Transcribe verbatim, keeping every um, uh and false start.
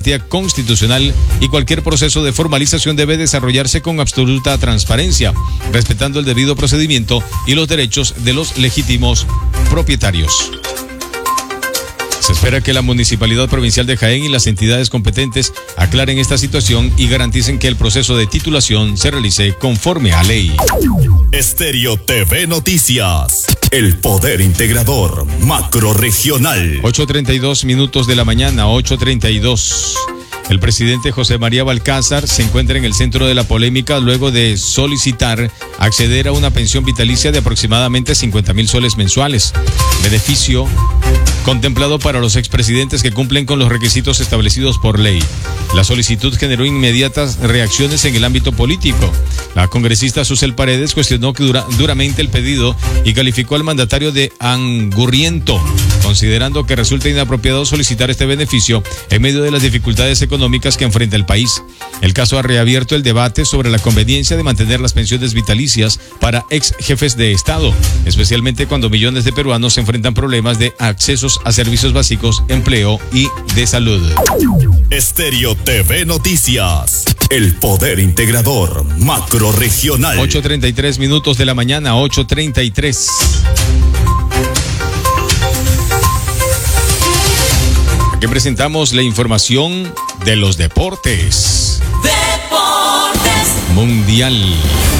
garantía constitucional y cualquier proceso de formalización debe desarrollarse con absoluta transparencia, respetando el debido procedimiento y los derechos de los legítimos propietarios. Se espera que la Municipalidad Provincial de Jaén y las entidades competentes aclaren esta situación y garanticen que el proceso de titulación se realice conforme a ley. Estéreo T V Noticias, el poder integrador macrorregional. ocho treinta y dos minutos de la mañana, ocho treinta y dos. El presidente José María Balcázar se encuentra en el centro de la polémica luego de solicitar acceder a una pensión vitalicia de aproximadamente cincuenta mil soles mensuales, beneficio contemplado para los expresidentes que cumplen con los requisitos establecidos por ley. La solicitud generó inmediatas reacciones en el ámbito político. La congresista Susel Paredes cuestionó que dura, duramente el pedido y calificó al mandatario de angurriento, considerando que resulta inapropiado solicitar este beneficio en medio de las dificultades económicas que enfrenta el país. El caso ha reabierto el debate sobre la conveniencia de mantener las pensiones vitalicias para ex jefes de Estado, especialmente cuando millones de peruanos enfrentan problemas de accesos a servicios básicos, empleo y de salud. Estéreo T V Noticias, el poder integrador macrorregional. ocho treinta y tres minutos de la mañana, ocho treinta y tres. Aquí presentamos la información de los deportes. Deportes Mundial.